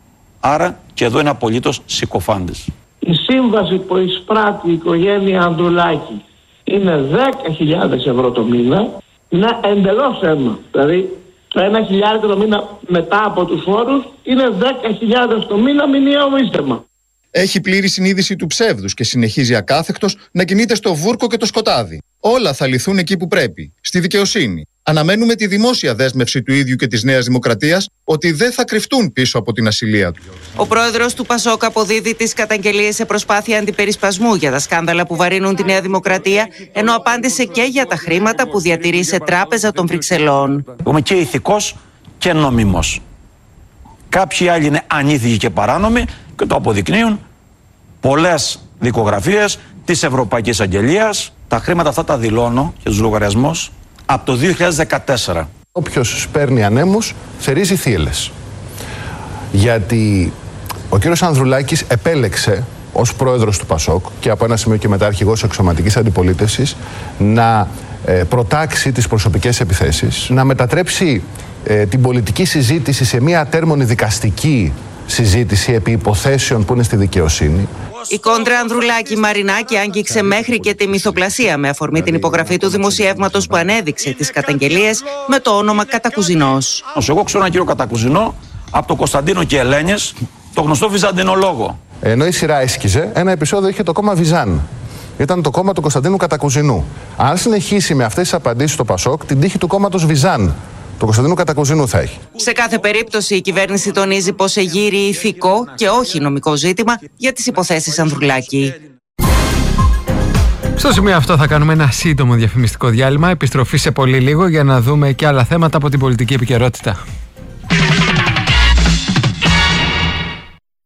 Άρα και εδώ είναι απολύτως συκοφάντης. Η σύμβαση που εισπράττει η οικογένεια Ανδρουλάκη είναι 10.000 ευρώ το μήνα. Είναι εντελώς αίμα. Δηλαδή το 1.000 το μήνα μετά από τους φόρους είναι 10.000 το μήνα μηνιαίο μίστεμα. Έχει πλήρη συνείδηση του ψεύδους και συνεχίζει ακάθεκτος να κινείται στο βούρκο και το σκοτάδι. Όλα θα λυθούν εκεί που πρέπει, στη δικαιοσύνη. Αναμένουμε τη δημόσια δέσμευση του ίδιου και της Νέας Δημοκρατίας ότι δεν θα κρυφτούν πίσω από την ασυλία του. Ο πρόεδρος του ΠΑΣΟΚ αποδίδει τις καταγγελίες σε προσπάθεια αντιπερισπασμού για τα σκάνδαλα που βαρύνουν τη Νέα Δημοκρατία, ενώ απάντησε και για τα χρήματα που διατηρεί σε τράπεζα των Βρυξελών. Είμαι και ηθικός και νόμιμος. Κάποιοι άλλοι είναι ανήθικοι και παράνομοι και το αποδεικνύουν πολλές δικογραφίες της Ευρωπαϊκής Αγγελίας. Τα χρήματα αυτά τα δηλώνω και τους λογαριασμούς από το 2014. Όποιος σπέρνει ανέμους θερίζει θύελες. Γιατί ο κύριος Ανδρουλάκης επέλεξε ως πρόεδρος του ΠΑΣΟΚ και από ένα σημείο και μετά αρχηγός αξιωματικής αντιπολίτευσης να προτάξει τις προσωπικές επιθέσεις, να μετατρέψει την πολιτική συζήτηση σε μια ατέρμονη δικαστική συζήτηση επί υποθέσεων που είναι στη δικαιοσύνη. Η κόντρα Ανδρουλάκη-Μαρινάκη άγγιξε μέχρι και τη μυθοπλασία με αφορμή την υπογραφή του δημοσιεύματος που ανέδειξε τις καταγγελίες με το όνομα Κατακουζινός. Εγώ ξέρω έναν κύριο Κατακουζινό από το Κωνσταντίνο και Ελένης, το γνωστό βυζαντινολόγο. Ενώ η σειρά έσκιζε, ένα επεισόδιο είχε το κόμμα Βυζάν. Ήταν το κόμμα του Κωνσταντίνου Κατακουζινού. Αν συνεχίσει με αυτές τις απαντήσεις στο ΠΑΣΟΚ, την τύχη του κόμματος Βυζάν, του Κωνσταντίνου Κατακουζινού, θα έχει. Σε κάθε περίπτωση, η κυβέρνηση τονίζει πως εγείρει ηθικό και όχι νομικό ζήτημα για τις υποθέσεις Ανδρουλάκη. Στο σημείο αυτό θα κάνουμε ένα σύντομο διαφημιστικό διάλειμμα. Επιστροφή σε πολύ λίγο για να δούμε και άλλα θέματα από την πολιτική επικαιρότητα.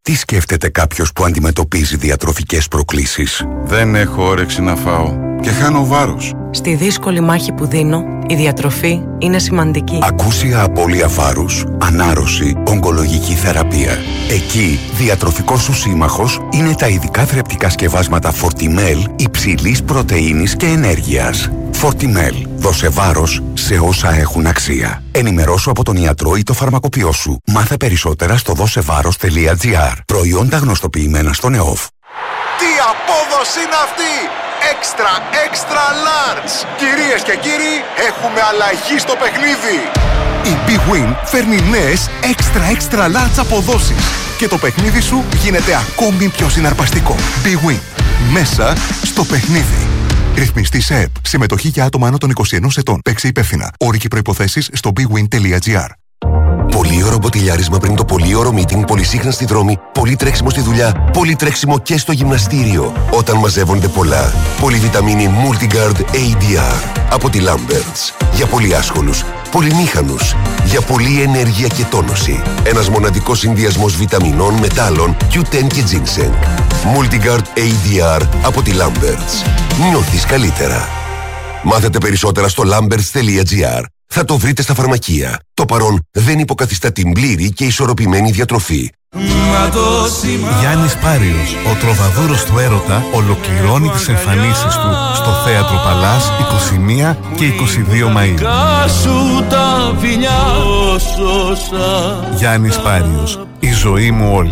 Τι σκέφτεται κάποιος που αντιμετωπίζει διατροφικές προκλήσεις? Δεν έχω όρεξη να φάω και χάνω βάρος. Στη δύσκολη μάχη που δίνω, η διατροφή είναι σημαντική. Ακούσια απώλεια βάρους, ανάρρωση, ογκολογική θεραπεία. Εκεί, διατροφικός σου σύμμαχος είναι τα ειδικά θρεπτικά σκευάσματα Fortimel υψηλής πρωτεΐνης και ενέργειας. Fortimel. Δώσε βάρος σε όσα έχουν αξία. Ενημερώσου από τον ιατρό ή το φαρμακοποιό σου. Μάθε περισσότερα στο δώσεβάρος.gr. Προϊόντα γνωστοποιημένα στον ΕΟΦ. Τι απόδοση είναι αυτή! Extra large! Κυρίες και κύριοι, έχουμε αλλαγή στο παιχνίδι! Η Big Win φέρνει νέες extra large αποδόσεις και το παιχνίδι σου γίνεται ακόμη πιο συναρπαστικό. Big Win. Μέσα στο παιχνίδι. Ρυθμιστή σε ΕΠ. Συμμετοχή για άτομα άνω των 21 ετών. Παίξε υπεύθυνα. Όροι και προϋποθέσεις στο bigwin.gr. Πολύωρο μποτιλιάρισμα πριν το πολύωρο meeting, πολυσύχνα στη δρόμη, πολύ τρέξιμο στη δουλειά, πολύ τρέξιμο και στο γυμναστήριο. Όταν μαζεύονται πολλά. Πολυβιταμίνη Multigard ADR από τη Lamberts. Για πολύ άσχολους, πολυμήχανους, για πολλή ενέργεια και τόνωση. Ένας μοναδικός συνδυασμός βιταμινών, μετάλλων, Q10 και ginseng. Multigard ADR από τη Lamberts. Νιώθεις καλύτερα. Μάθετε περισσότερα στο lamberts.gr. Θα το βρείτε στα φαρμακεία. Το παρόν δεν υποκαθιστά την πλήρη και ισορροπημένη διατροφή. Γιάννης Πάριος, ο τροβαδούρος του έρωτα, ολοκληρώνει τις εμφανίσεις του στο Θέατρο Παλάς 21 και 22 Μαΐου. Γιάννης Πάριος, η ζωή μου όλη.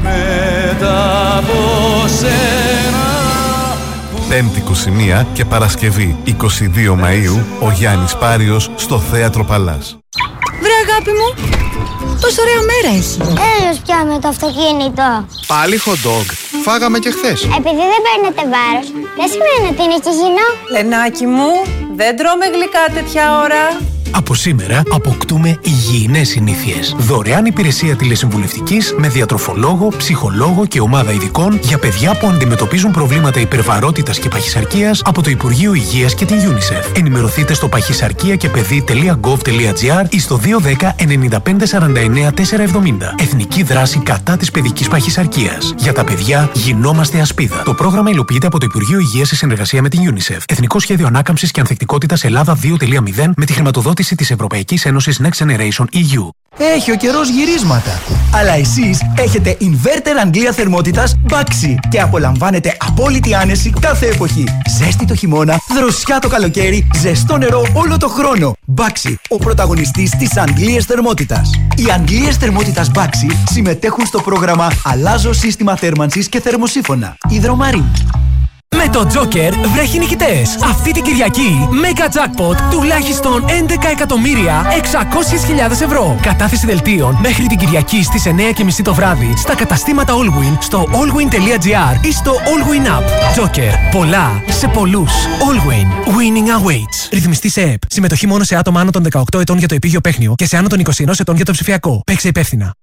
Πέμπτη 21 και Παρασκευή 22 Μαΐου, ο Γιάννης Πάριος στο Θέατρο Παλάς. Βρε αγάπη μου, τόσο ωραία μέρα έχει. Έλεος πια με το αυτοκίνητο. Πάλι hot dog. Φάγαμε και χθες. Επειδή δεν παίρνετε βάρος, δεν σημαίνει ότι είναι υγιεινό. Λενάκι μου, δεν τρώμε γλυκά τέτοια ώρα. Από σήμερα αποκτούμε υγιεινές συνήθειες. Δωρεάν υπηρεσία τηλεσυμβουλευτικής με διατροφολόγο, ψυχολόγο και ομάδα ειδικών για παιδιά που αντιμετωπίζουν προβλήματα υπερβαρότητας και παχυσαρκίας από το Υπουργείο Υγείας και την UNICEF. Ενημερωθείτε στο παχυσαρκία-και-παιδί.gov.gr ή στο 210 95 49 470. Εθνική δράση κατά της παιδικής παχυσαρκίας. Για τα παιδιά γινόμαστε ασπίδα. Το πρόγραμμα υλοποιείται από το Υπουργείο Υγείας σε συνεργασία με την UNICEF. Εθνικό Σχέδιο Ανάκαμψης και Ανθεκτικότητας Ελλάδα 2.0 με τη χρηματοδότηση της Ευρωπαϊκής Ένωσης Next Generation EU. Έχει ο καιρός γυρίσματα. Αλλά εσείς έχετε inverter Αγγλία θερμότητας Baxi και απολαμβάνετε απόλυτη άνεση κάθε εποχή. Ζέστη το χειμώνα, δροσιά το καλοκαίρι, ζεστό νερό όλο το χρόνο. Baxi, ο πρωταγωνιστής της Αγγλίας θερμότητας. Οι Αγγλίες θερμότητας Baxi συμμετέχουν στο πρόγραμμα Αλλάζω σύστημα θέρμανσης και θερμοσύφωνα. Υδρομαρή. Με το Joker βρέχει νικητές. Αυτή την Κυριακή, Mega Jackpot τουλάχιστον 11.600.000 ευρώ. Κατάθεση δελτίων μέχρι την Κυριακή στις 9:30 το βράδυ στα καταστήματα Allwin στο allwin.gr ή στο Allwin App. Joker. Πολλά σε πολλούς. Allwin. Winning awaits. Ρυθμιστή σε ΕΠ. Συμμετοχή μόνο σε άτομα άνω των 18 ετών για το επίγειο παίχνιο και σε άνω των 21 ετών για το ψηφιακό. Παίξε υπεύθυνα.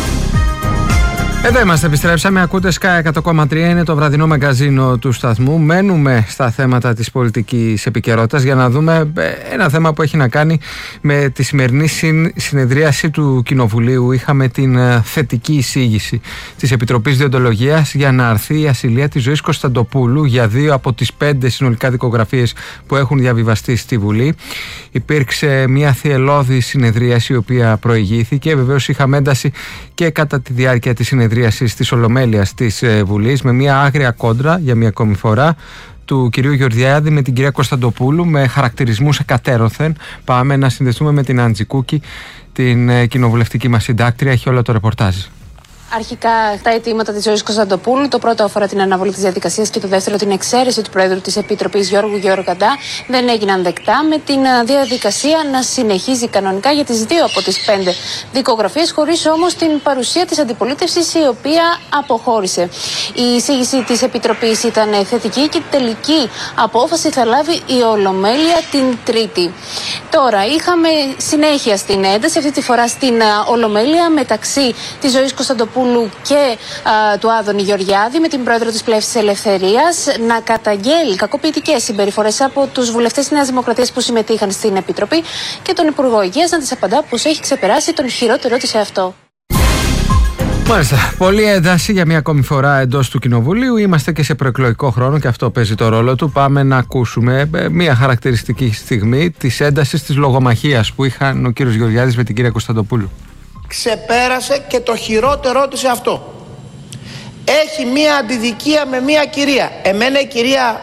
Εδώ είμαστε, επιστρέψαμε. Ακούτε Sky 100,3, είναι το βραδινό μαγκαζίνο του σταθμού. Μένουμε στα θέματα της πολιτικής επικαιρότητας για να δούμε ένα θέμα που έχει να κάνει με τη σημερινή συνεδρίαση του Κοινοβουλίου. Είχαμε την θετική εισήγηση της Επιτροπής Διοντολογίας για να αρθεί η ασυλία της Ζωής Κωνσταντοπούλου για 2 από τις 5 συνολικά δικογραφίες που έχουν διαβιβαστεί στη Βουλή. Υπήρξε μια θυελλώδη συνεδρίαση η οποία προηγήθηκε. Βεβαίως είχαμε ένταση και κατά τη διάρκεια της συνεδρίασης της Ολομέλειας της Βουλής, με μια άγρια κόντρα για μια ακόμη φορά του κυρίου Γεωργιάδη με την κυρία Κωνσταντοπούλου, με χαρακτηρισμούς εκατέρωθεν. Πάμε να συνδεθούμε με την Άντζη Κούκη, την κοινοβουλευτική μας συντάκτρια. Έχει όλο το ρεπορτάζ. Αρχικά, τα αιτήματα της Ζωής Κωνσταντοπούλου. Το πρώτο αφορά την αναβολή της διαδικασίας και το δεύτερο την εξαίρεση του Πρόεδρου της Επιτροπής Γιώργου Γεωργαντά. Δεν έγιναν δεκτά, με την διαδικασία να συνεχίζει κανονικά για τις 2 από τις 5 δικογραφίες, χωρίς όμως την παρουσία της αντιπολίτευσης, η οποία αποχώρησε. Η εισήγηση της Επιτροπής ήταν θετική και τελική απόφαση θα λάβει η Ολομέλεια την Τρίτη. Τώρα, είχαμε συνέχεια στην ένταση, αυτή τη φορά στην Ολομέλεια, μεταξύ της Ζωής Κωνσταντοπούλου και του Άδωνη Γεωργιάδη, με την πρόεδρο της Πλεύσης Ελευθερίας να καταγγέλει κακοποιητικές συμπεριφορές από τους βουλευτές της Νέας Δημοκρατίας που συμμετείχαν στην Επιτροπή και τον Υπουργό Υγείας να της απαντά πως έχει ξεπεράσει τον χειρότερο της εαυτό. Μάλιστα. Πολλή ένταση για μια ακόμη φορά εντός του Κοινοβουλίου. Είμαστε και σε προεκλογικό χρόνο και αυτό παίζει το ρόλο του. Πάμε να ακούσουμε μια χαρακτηριστική στιγμή της έντασης της λογομαχίας που είχαν ο κύριος Γεωργιάδης με την κυρία Κωνσταντοπούλου. Ξεπέρασε και το χειρότερό της αυτό. Έχει μια αντιδικία με μια κυρία. Εμένα η κυρία...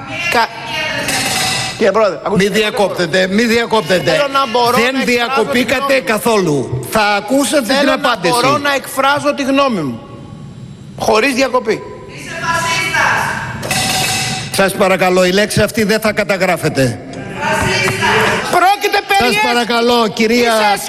Κύριε Πρόεδρε, Μην διακόπτετε. Δεν διακοπήκατε καθόλου. Θα ακούσετε την απάντηση. Μπορώ να εκφράζω τη γνώμη μου. Χωρίς διακοπή. Είσαι φασίστας. Σας παρακαλώ, η λέξη αυτή δεν θα καταγράφεται. Φασίστας. Πρόκειται περί... Σας παρακαλώ, κυρία...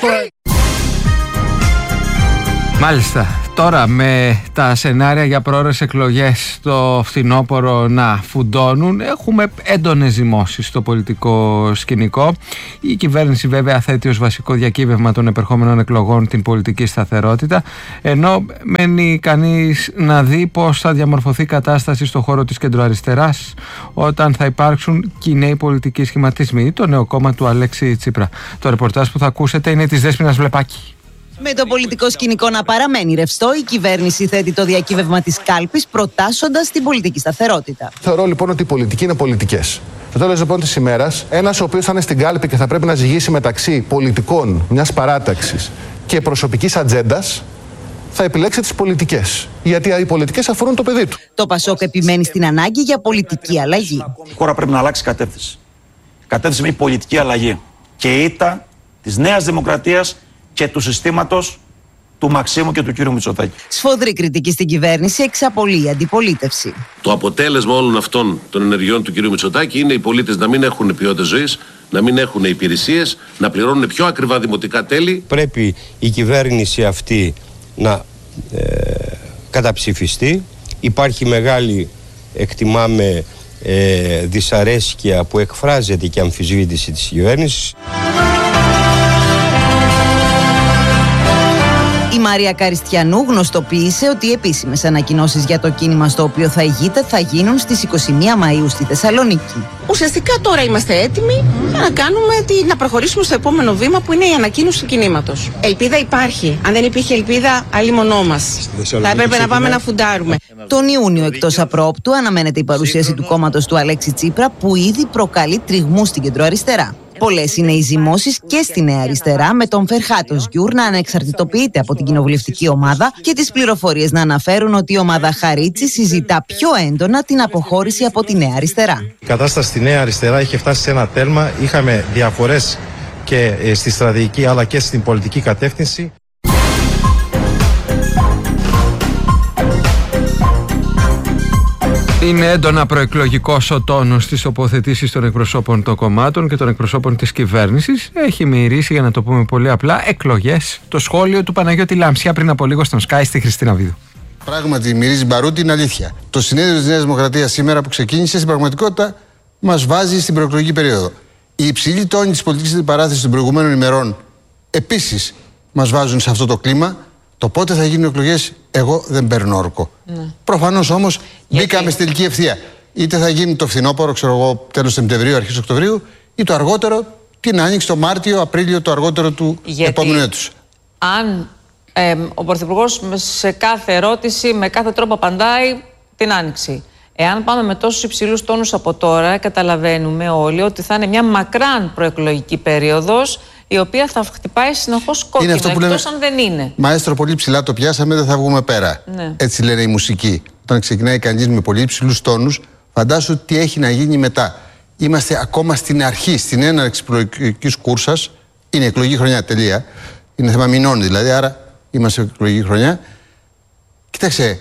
Μάλιστα. Τώρα με τα σενάρια για πρόορες εκλογές στο φθινόπωρο να φουντώνουν, έχουμε έντονες ζυμώσεις στο πολιτικό σκηνικό. Η κυβέρνηση βέβαια θέτει ως βασικό διακύβευμα των επερχόμενων εκλογών την πολιτική σταθερότητα, ενώ μένει κανείς να δει πώς θα διαμορφωθεί η κατάσταση στο χώρο της κεντροαριστεράς όταν θα υπάρξουν κοινοί πολιτικοί σχηματισμοί. Το νέο κόμμα του Αλέξη Τσίπρα. Το ρεπορτάζ που θα ακούσετε είναι της Δέσποινας Βλεπάκη. Με το πολιτικό σκηνικό να παραμένει ρευστό, η κυβέρνηση θέτει το διακύβευμα της κάλπης, προτάσσοντας την πολιτική σταθερότητα. Θεωρώ λοιπόν ότι οι πολιτικοί είναι πολιτικές. Στο τέλος λοιπόν της ημέρας, ένας ο οποίος θα είναι στην κάλπη και θα πρέπει να ζυγίσει μεταξύ πολιτικών μιας παράταξης και προσωπικής ατζέντας, θα επιλέξει τις πολιτικές. Γιατί οι πολιτικές αφορούν το παιδί του. Το Πασόκ επιμένει στην ανάγκη για πολιτική αλλαγή. Η χώρα πρέπει να αλλάξει κατεύθυνση. Κατεύθυνση με πολιτική αλλαγή. Και ήττα της Νέας Δημοκρατίας και του συστήματος του Μαξίμου και του κύριου Μητσοτάκη. Σφοδρή κριτική στην κυβέρνηση, εξαπολύει η αντιπολίτευση. Το αποτέλεσμα όλων αυτών των ενεργειών του κύριου Μητσοτάκη είναι οι πολίτες να μην έχουν ποιότητα ζωής, να μην έχουν υπηρεσίες, να πληρώνουν πιο ακριβά δημοτικά τέλη. Πρέπει η κυβέρνηση αυτή να καταψηφιστεί. Υπάρχει μεγάλη, εκτιμάμε, δυσαρέσκεια που εκφράζεται και αμφισβήτηση της κυβέρνησης. Η Μαρία Καριστιανού γνωστοποίησε ότι οι επίσημες ανακοινώσεις για το κίνημα στο οποίο θα ηγείται θα γίνουν στις 21 Μαΐου στη Θεσσαλονίκη. Ουσιαστικά τώρα είμαστε έτοιμοι να προχωρήσουμε στο επόμενο βήμα που είναι η ανακοίνωση του κινήματος. Ελπίδα υπάρχει. Αν δεν υπήρχε ελπίδα, αλλήμονό μας. Θα έπρεπε να πάμε να φουντάρουμε. Τον Ιούνιο, εκτός απρόπτου, αναμένεται η παρουσίαση του κόμματος του Αλέξη Τσίπρα που ήδη προκαλεί τριγμούς στην κεντροαριστερά. Πολλές είναι οι ζυμώσεις και στη Νέα Αριστερά, με τον Φερχάτος Γιούρ να ανεξαρτητοποιείται από την κοινοβουλευτική ομάδα και τις πληροφορίες να αναφέρουν ότι η ομάδα Χαρίτση συζητά πιο έντονα την αποχώρηση από τη Νέα Αριστερά. Η κατάσταση στη Νέα Αριστερά είχε φτάσει σε ένα τέλμα. Είχαμε διαφορές και στη στρατηγική αλλά και στην πολιτική κατεύθυνση. Είναι έντονα προεκλογικός ο τόνος στις τοποθετήσεις των εκπροσώπων των κομμάτων και των εκπροσώπων της κυβέρνησης. Έχει μυρίσει, για να το πούμε πολύ απλά, εκλογές. Το σχόλιο του Παναγιώτη Λάμψια πριν από λίγο στον Sky στη Χριστίνα Βίδου. Πράγματι, μυρίζει μπαρούτι, είναι αλήθεια. Το συνέδριο της Νέας Δημοκρατίας σήμερα που ξεκίνησε, στην πραγματικότητα μας βάζει στην προεκλογική περίοδο. Η υψηλή τόνη της πολιτικής αντιπαράθεσης των προηγουμένων ημερών επίσης μας βάζουν σε αυτό το κλίμα. Το πότε θα γίνουν εκλογές, εγώ δεν παίρνω όρκο. Ναι. Προφανώς όμως μπήκαμε στη τελική ευθεία. Είτε θα γίνει το φθινόπωρο, ξέρω εγώ, τέλος Σεπτεμβρίου, αρχές Οκτωβρίου, ή το αργότερο την Άνοιξη, το Μάρτιο, Απρίλιο, το αργότερο του επόμενου έτους. Αν ο Πρωθυπουργός σε κάθε ερώτηση, με κάθε τρόπο απαντάει την Άνοιξη. Εάν πάμε με τόσους υψηλούς τόνους από τώρα, καταλαβαίνουμε όλοι ότι θα είναι μια μακράν προεκλογική περίοδος, η οποία θα χτυπάει συνεχώς κόκκινα, εκτός αν δεν είναι. Μαέστρο, πολύ ψηλά το πιάσαμε, δεν θα βγούμε πέρα. Ναι. Έτσι λένε οι μουσικοί. Όταν ξεκινάει κανείς με πολύ ψηλούς τόνους, φαντάσου τι έχει να γίνει μετά. Είμαστε ακόμα στην αρχή, στην έναρξη προεκλογικής κούρσας. Είναι εκλογική χρονιά, τελεία. Είναι θέμα μηνών δηλαδή, άρα είμαστε εκλογική χρονιά. Κοίταξε,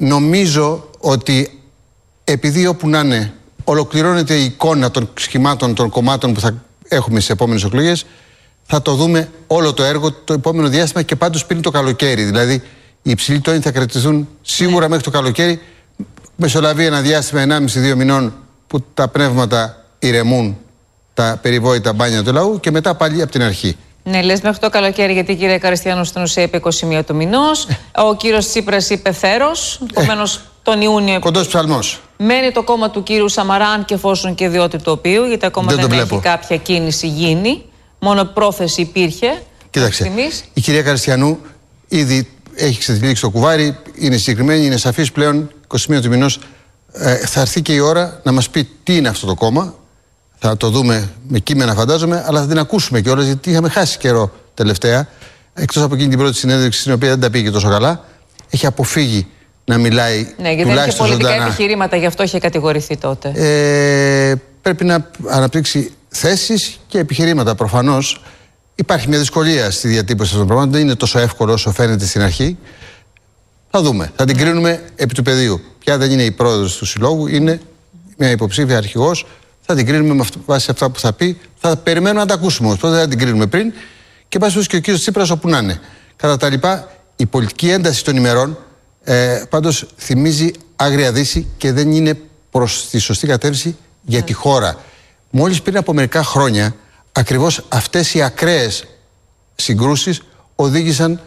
νομίζω ότι επειδή όπου να είναι ολοκληρώνεται η εικόνα των σχημάτων των κομμάτων που θα έχουμε στις επόμενες εκλογές, θα το δούμε όλο το έργο το επόμενο διάστημα και πάντως πριν το καλοκαίρι. Δηλαδή, οι υψηλοί τόνοι θα κρατηθούν σίγουρα μέχρι το καλοκαίρι. Μεσολαβεί ένα διάστημα 1,5-2 μηνών που τα πνεύματα ηρεμούν, τα περιβόητα μπάνια του λαού και μετά πάλι από την αρχή. Ναι, λες μέχρι το καλοκαίρι, γιατί η κυρία Καριστιανού στην ουσία είπε 21 του μηνός. Ο κύριος Τσίπρας είπε θέρος. Επομένως, τον Ιούνιο. Κοντός ψαλμός. Μένει το κόμμα του κύριου Σαμαρά, αν και εφόσον και ιδιότητα του οποίου, γιατί ακόμα δεν έχει κάποια κίνηση γίνει. Μόνο πρόθεση υπήρχε. Κοίταξε, η κυρία Καριστιανού ήδη έχει ξετυλίξει το κουβάρι, είναι συγκεκριμένη, είναι σαφής πλέον. 21 του μηνός θα έρθει και η ώρα να μας πει τι είναι αυτό το κόμμα. Θα το δούμε με κείμενα, φαντάζομαι, αλλά θα την ακούσουμε κιόλας, γιατί είχαμε χάσει καιρό τελευταία. Εκτός από εκείνη την πρώτη συνέντευξη, στην οποία δεν τα πήγε τόσο καλά, έχει αποφύγει να μιλάει. Ναι, γιατί δεν είχε πολιτικά επιχειρήματα, γι' αυτό είχε κατηγορηθεί τότε. Πρέπει να αναπτύξει θέσεις και επιχειρήματα, προφανώς. Υπάρχει μια δυσκολία στη διατύπωση αυτών των πραγμάτων. Δεν είναι τόσο εύκολο όσο φαίνεται στην αρχή. Θα δούμε. Θα την κρίνουμε επί του πεδίου. Πια δεν είναι η πρόεδρος του Συλλόγου, είναι μια υποψήφια αρχηγός. Θα την κρίνουμε με βάση αυτά που θα πει. Θα περιμένουμε να τα ακούσουμε όμως. Πρώτα δεν θα την κρίνουμε πριν. Και πάση και ο κύριος Τσίπρας όπου να είναι. Κατά τα λοιπά, η πολιτική ένταση των ημερών πάντως θυμίζει Άγρια Δύση και δεν είναι προς τη σωστή κατεύθυνση για τη χώρα. Μόλις πριν από μερικά χρόνια, ακριβώς αυτές οι ακραίες συγκρούσεις οδήγησαν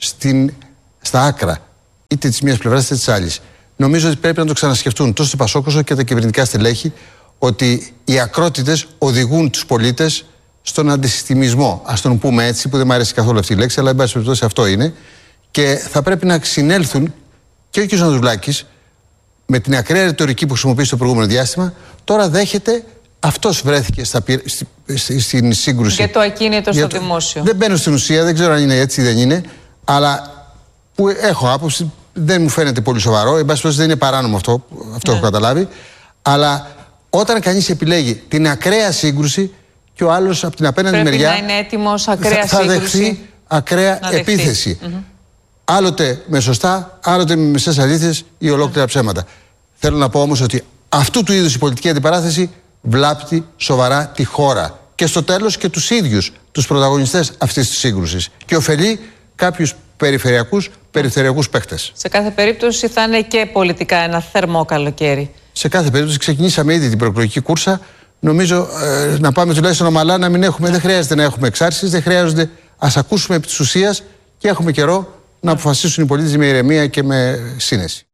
στα άκρα, είτε της μίας πλευράς είτε της άλλης. Νομίζω ότι πρέπει να το ξανασκεφτούν τόσο το Πασόκ όσο και τα κυβερνητικά στελέχη, ότι οι ακρότητες οδηγούν τους πολίτες στον αντισυστημισμό. Ας τον πούμε έτσι, που δεν μου αρέσει καθόλου αυτή η λέξη, αλλά εν πάση περιπτώσει αυτό είναι. Και θα πρέπει να συνέλθουν και ο κ. Ανδρουλάκης με την ακραία ρητορική που χρησιμοποιεί στο προηγούμενο διάστημα. Τώρα δέχεται, αυτός βρέθηκε στην σύγκρουση. Και το ακίνητο στο δημόσιο. Δεν μπαίνω στην ουσία, δεν ξέρω αν είναι έτσι ή δεν είναι, αλλά που έχω άποψη, δεν μου φαίνεται πολύ σοβαρό. Εν πάση περιπτώσει δεν είναι παράνομο αυτό, έχω καταλάβει. Αλλά όταν κανείς επιλέγει την ακραία σύγκρουση και ο άλλος από την απέναντι μεριά. Πρέπει να είναι έτοιμος ακραία θα δεχθεί ακραία επίθεση. Άλλοτε με σωστά, άλλοτε με μισές αλήθειες ή ολόκληρα ψέματα. Θέλω να πω όμως ότι αυτού του είδους η πολιτική αντιπαράθεση βλάπτει σοβαρά τη χώρα. Και στο τέλος και τους ίδιους τους πρωταγωνιστές αυτής της σύγκρουσης. Και ωφελεί κάποιους περιφερειακούς παίχτες. Σε κάθε περίπτωση θα είναι και πολιτικά ένα θερμό καλοκαίρι. Σε κάθε περίπτωση ξεκινήσαμε ήδη την προεκλογική κούρσα. Νομίζω να πάμε τουλάχιστον ομαλά, να μην έχουμε, δεν χρειάζεται να έχουμε εξάρσεις, δεν χρειάζονται. Ας ακούσουμε επί της ουσίας και έχουμε καιρό να αποφασίσουν οι πολίτες με ηρεμία και με σύνεση.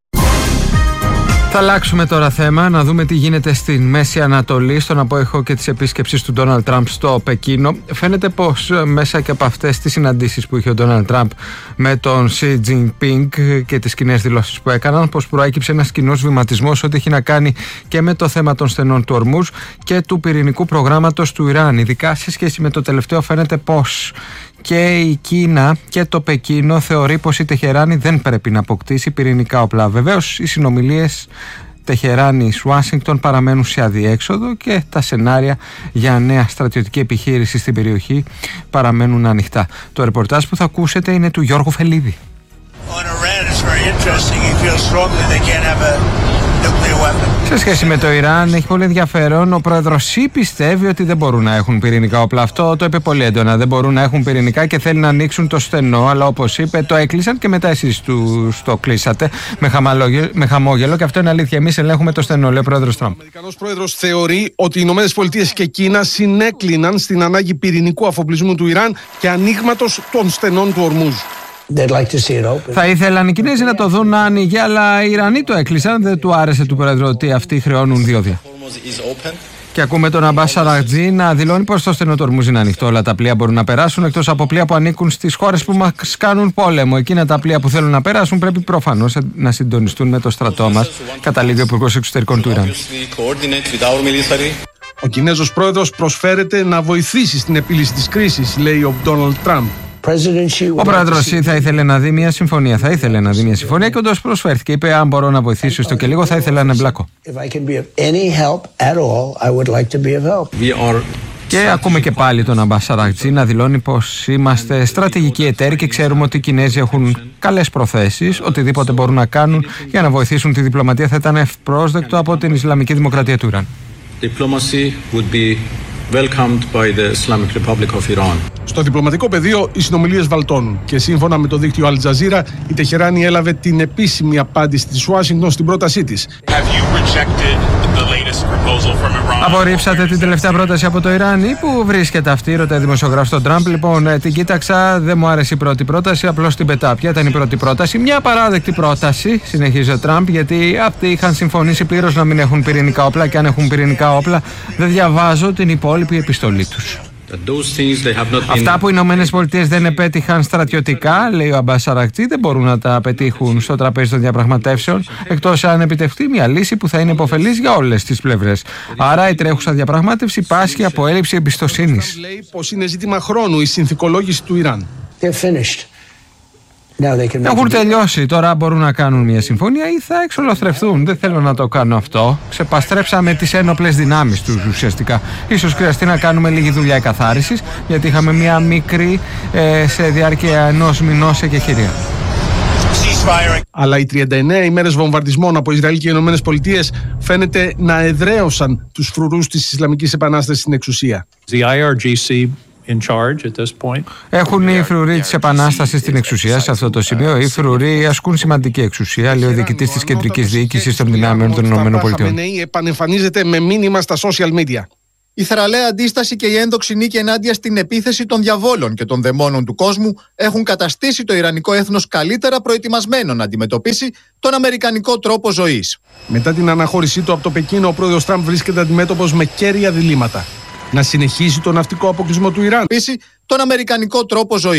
Θα αλλάξουμε τώρα θέμα, να δούμε τι γίνεται στην Μέση Ανατολή, στον απόϊχο και της επίσκεψης του Ντόναλντ Τραμπ στο Πεκίνο. Φαίνεται πως μέσα και από αυτές τις συναντήσεις που είχε ο Ντόναλντ Τραμπ με τον Σι Τζινπίνγκ και τις κοινές δηλώσεις που έκαναν, πως προέκυψε ένας κοινός βηματισμός ό,τι έχει να κάνει και με το θέμα των στενών του Ορμούζ και του πυρηνικού προγράμματος του Ιράν. Ειδικά σε σχέση με το τελευταίο φαίνεται πως και η Κίνα και το Πεκίνο θεωρεί πως η Τεχεράνη δεν πρέπει να αποκτήσει πυρηνικά όπλα. Βεβαίως οι συνομιλίες Τεχεράνης-Ουάσιγκτον παραμένουν σε αδιέξοδο και τα σενάρια για νέα στρατιωτική επιχείρηση στην περιοχή παραμένουν ανοιχτά. Το ρεπορτάζ που θα ακούσετε είναι του Γιώργου Φελίδη. Σε σχέση με το Ιράν έχει πολύ ενδιαφέρον. Ο πρόεδρος Σι πιστεύει ότι δεν μπορούν να έχουν πυρηνικά όπλα. Αυτό το είπε πολύ έντονα. Δεν μπορούν να έχουν πυρηνικά και θέλει να ανοίξουν το στενό. Αλλά όπως είπε, το έκλεισαν και μετά εσείς το κλείσατε με χαμόγελο. Και αυτό είναι αλήθεια. Εμείς ελέγχουμε το στενό, λέει ο πρόεδρος Τραμπ. Ο Αμερικανός πρόεδρος θεωρεί ότι οι ΗΠΑ και Κίνα συνέκλειναν στην ανάγκη πυρηνικού αφοπλισμού του Ιράν και ανοίγματος των στενών του Ορμούζ. Θα ήθελαν οι Κινέζοι να το δουν να άνοιγε, αλλά οι Ιρανοί το έκλεισαν. Δεν του άρεσε του πρόεδρου ότι αυτοί χρεώνουν διόδια. Και ακούμε τον Αμπάς Αραγτζή να δηλώνει πως το στενό του Ορμούζ είναι ανοιχτό. Όλα τα πλοία μπορούν να περάσουν εκτός από πλοία που ανήκουν στις χώρες που μας κάνουν πόλεμο. Εκείνα τα πλοία που θέλουν να περάσουν πρέπει προφανώς να συντονιστούν με το στρατό μας, καταλήγει ο Υπουργός Εξωτερικών του Ιράν. Ο Κινέζος πρόεδρος προσφέρεται να βοηθήσει στην επίλυση της κρίσης, λέει ο Ντόναλντ Τραμπ. Ο πρόεδρος θα ήθελε να δει μια συμφωνία. Θα ήθελε να δει μια συμφωνία και όντως προσφέρθηκε. Είπε: αν μπορώ να βοηθήσω στο και λίγο, θα ήθελα να εμπλακώ. Και ακούμε και πάλι τον Αμπάς Αραγτζή να δηλώνει πως είμαστε στρατηγικοί εταίροι και ξέρουμε ότι οι Κινέζοι έχουν καλές προθέσεις. Οτιδήποτε μπορούν να κάνουν για να βοηθήσουν τη διπλωματία θα ήταν ευπρόσδεκτο από την Ισλαμική Δημοκρατία του Ιράν. Στο διπλωματικό πεδίο οι συνομιλίες βαλτώνουν και σύμφωνα με το δίκτυο Al Jazeera η Τεχεράνη έλαβε την επίσημη απάντηση της Ουάσιγκτον στην πρότασή της. Απορρίψατε την τελευταία πρόταση από το Ιράν ή πού βρίσκεται αυτή, ρωτάει ο δημοσιογράφος στον Τραμπ. Λοιπόν, την κοίταξα, δεν μου άρεσε η πρώτη πρόταση, απλώς την πετά. Ποια ήταν η πρώτη πρόταση? Μια απαράδεκτη πρόταση, συνεχίζει ο Τραμπ, γιατί αυτοί είχαν συμφωνήσει πλήρως να μην έχουν πυρηνικά όπλα και αν έχουν πυρηνικά όπλα δεν διαβάζω την υπόλοιπη επιστολή τους. Αυτά που οι Ηνωμένες Πολιτείες δεν επέτυχαν στρατιωτικά, λέει ο Αμπάς Αρακτσί, δεν μπορούν να τα πετύχουν στο τραπέζι των διαπραγματεύσεων, εκτός αν επιτευχθεί μια λύση που θα είναι υποφελής για όλες τις πλευρές. Άρα η τρέχουσα διαπραγμάτευση πάσχει από έλλειψη εμπιστοσύνης. Λέει πως είναι ζήτημα χρόνου η συνθηκολόγηση του Ιράν. Έχουν τελειώσει, τώρα μπορούν να κάνουν μια συμφωνία ή θα εξολοθρευτούν. Δεν θέλω να το κάνω αυτό. Ξεπαστρέψαμε τις ένοπλες δυνάμεις τους ουσιαστικά. Ίσως χρειαστεί να κάνουμε λίγη δουλειά εκαθάρισης, γιατί είχαμε μια μικρή σε διάρκεια ενός μηνός εκεχηρία. Αλλά οι 39 ημέρες βομβαρδισμών από Ισραήλ και οι Ηνωμένες Πολιτείες φαίνεται να εδραίωσαν τους φρουρούς της Ισλαμικής Επανάστασης στην εξουσία. Έχουν οι φρουροί της Επανάστασης στην εξουσία σε αυτό το σημείο. Οι φρουροί ασκούν σημαντική εξουσία, λέει ο διοικητής της Κεντρικής Διοίκησης των Δυνάμεων των ΗΠΑ. Επανεμφανίζεται με μήνυμα στα social media. Η θραλέα αντίσταση και η ένδοξη νίκη ενάντια στην επίθεση των διαβόλων και των δαιμόνων του κόσμου έχουν καταστήσει το ιρανικό έθνος καλύτερα προετοιμασμένο να αντιμετωπίσει τον αμερικανικό τρόπο ζωής. Μετά την αναχώρησή του από το Πεκίνο, ο πρόεδρος Τραμπ βρίσκεται αντιμέτωπος με κέρια διλήμματα. Να συνεχίσει τον ναυτικό αποκλεισμό του Ιράν. Τον αμερικανικό τρόπο ζωής.